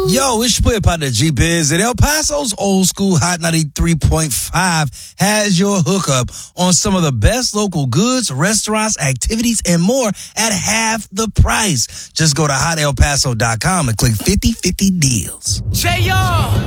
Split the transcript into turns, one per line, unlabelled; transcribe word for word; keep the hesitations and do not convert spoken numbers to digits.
Yo, it's your boy partner G-Biz, and El Paso's old school Hot ninety-three point five has your hookup on some of the best local goods, restaurants, activities, and more at half the price. Just go to hot el paso dot com and click fifty fifty deals.
J R